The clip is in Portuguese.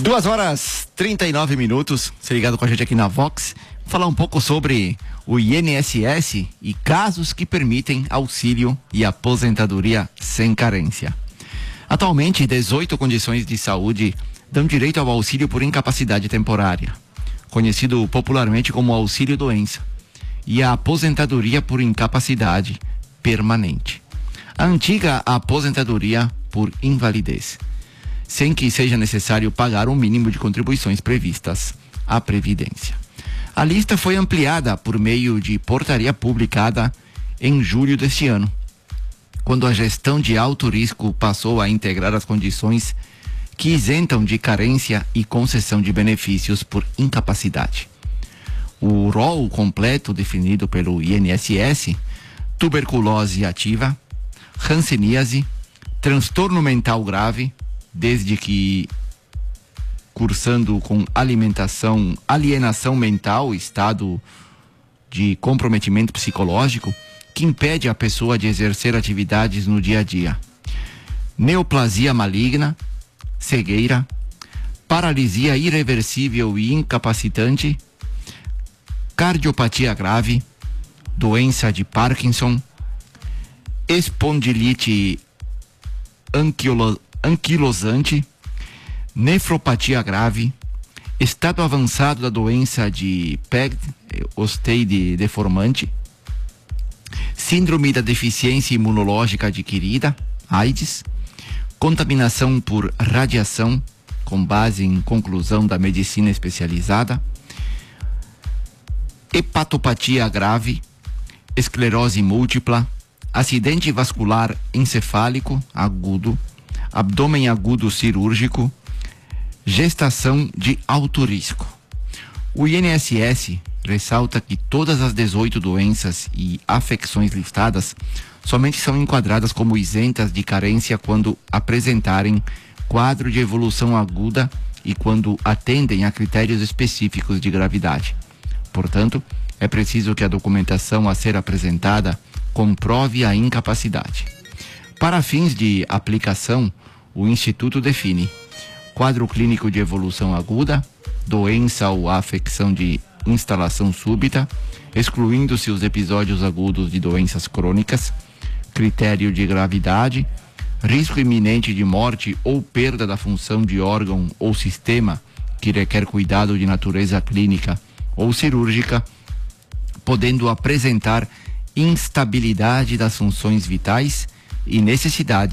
2h39. Você ligado com a gente aqui na Vox. Vou falar um pouco sobre o INSS e casos que permitem auxílio e aposentadoria sem carência. Atualmente, 18 condições de saúde dão direito ao auxílio por incapacidade temporária, conhecido popularmente como auxílio-doença, e a aposentadoria por incapacidade permanente, a antiga aposentadoria por invalidez, sem que seja necessário pagar o mínimo de contribuições previstas à Previdência. A lista foi ampliada por meio de portaria publicada em julho deste ano, quando a gestão de alto risco passou a integrar as condições que isentam de carência e concessão de benefícios por incapacidade. O rol completo definido pelo INSS: tuberculose ativa, hanseníase, transtorno mental grave, desde que cursando com alienação mental, estado de comprometimento psicológico que impede a pessoa de exercer atividades no dia a dia, neoplasia maligna, cegueira, paralisia irreversível e incapacitante, cardiopatia grave, doença de Parkinson, espondilite anquilosante, nefropatia grave, estado avançado da doença de PEG, osteide deformante, síndrome da deficiência imunológica adquirida, AIDS, contaminação por radiação, com base em conclusão da medicina especializada, hepatopatia grave, esclerose múltipla, acidente vascular encefálico agudo, abdômen agudo cirúrgico, gestação de alto risco. O INSS ressalta que todas as 18 doenças e afecções listadas somente são enquadradas como isentas de carência quando apresentarem quadro de evolução aguda e quando atendem a critérios específicos de gravidade. Portanto, é preciso que a documentação a ser apresentada comprove a incapacidade. Para fins de aplicação, o Instituto define quadro clínico de evolução aguda, doença ou afecção de instalação súbita, excluindo-se os episódios agudos de doenças crônicas, critério de gravidade, risco iminente de morte ou perda da função de órgão ou sistema que requer cuidado de natureza clínica ou cirúrgica, podendo apresentar instabilidade das funções vitais e necessidade